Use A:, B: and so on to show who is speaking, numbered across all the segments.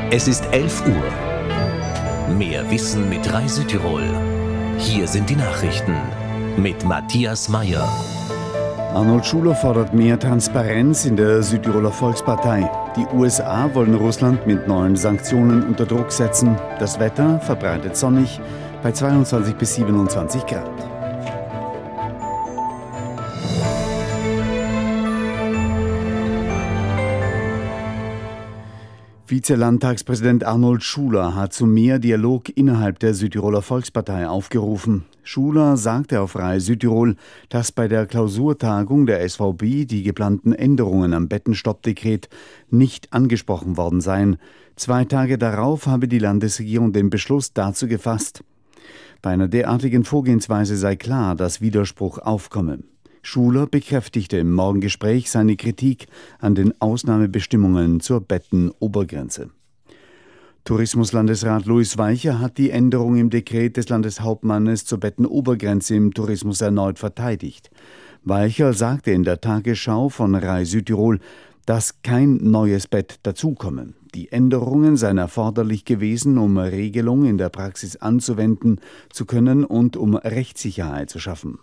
A: Es ist 11 Uhr. Mehr Wissen mit Rai Südtirol. Hier sind die Nachrichten mit Matthias Meyer.
B: Arnold Schuler fordert mehr Transparenz in der Südtiroler Volkspartei. Die USA wollen Russland mit neuen Sanktionen unter Druck setzen. Das Wetter verbreitet sonnig bei 22 bis 27 Grad. Vize-Landtagspräsident Arnold Schuler hat zu mehr Dialog innerhalb der Südtiroler Volkspartei aufgerufen. Schuler sagte auf Rai Südtirol, dass bei der Klausurtagung der SVP die geplanten Änderungen am Bettenstoppdekret nicht angesprochen worden seien. 2 Tage darauf habe die Landesregierung den Beschluss dazu gefasst. Bei einer derartigen Vorgehensweise sei klar, dass Widerspruch aufkomme. Schuler bekräftigte im Morgengespräch seine Kritik an den Ausnahmebestimmungen zur Bettenobergrenze. Tourismuslandesrat Louis Weicher hat die Änderung im Dekret des Landeshauptmannes zur Bettenobergrenze im Tourismus erneut verteidigt. Weicher sagte in der Tagesschau von Rai Südtirol, dass kein neues Bett dazukomme. Die Änderungen seien erforderlich gewesen, um Regelungen in der Praxis anzuwenden zu können und um Rechtssicherheit zu schaffen.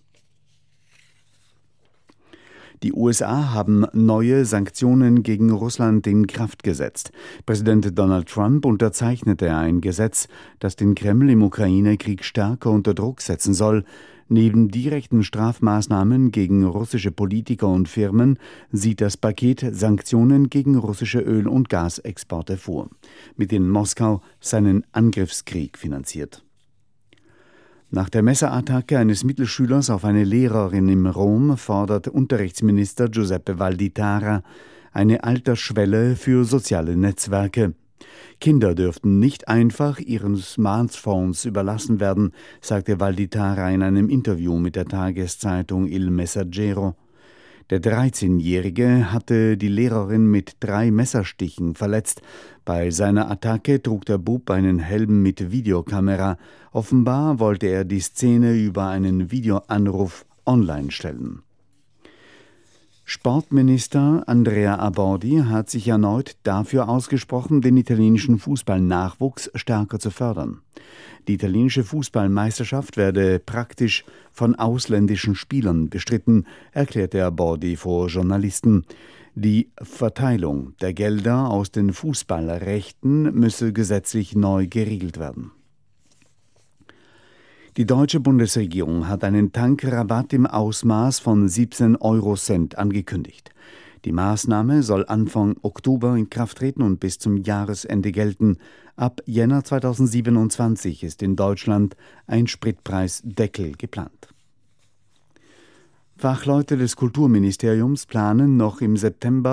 B: Die USA haben neue Sanktionen gegen Russland in Kraft gesetzt. Präsident Donald Trump unterzeichnete ein Gesetz, das den Kreml im Ukraine-Krieg stärker unter Druck setzen soll. Neben direkten Strafmaßnahmen gegen russische Politiker und Firmen sieht das Paket Sanktionen gegen russische Öl- und Gasexporte vor, mit denen Moskau seinen Angriffskrieg finanziert. Nach der Messerattacke eines Mittelschülers auf eine Lehrerin in Rom fordert Unterrichtsminister Giuseppe Valditara eine Altersschwelle für soziale Netzwerke. Kinder dürften nicht einfach ihren Smartphones überlassen werden, sagte Valditara in einem Interview mit der Tageszeitung Il Messaggero. Der 13-Jährige hatte die Lehrerin mit 3 Messerstichen verletzt. Bei seiner Attacke trug der Bub einen Helm mit Videokamera. Offenbar wollte er die Szene über einen Videoanruf online stellen. Sportminister Andrea Abordi hat sich erneut dafür ausgesprochen, den italienischen Fußballnachwuchs stärker zu fördern. Die italienische Fußballmeisterschaft werde praktisch von ausländischen Spielern bestritten, erklärte Abordi vor Journalisten. Die Verteilung der Gelder aus den Fußballrechten müsse gesetzlich neu geregelt werden. Die deutsche Bundesregierung hat einen Tankrabatt im Ausmaß von 17 Eurocent angekündigt. Die Maßnahme soll Anfang Oktober in Kraft treten und bis zum Jahresende gelten. Ab Jänner 2027 ist in Deutschland ein Spritpreisdeckel geplant. Fachleute des Kulturministeriums planen noch im September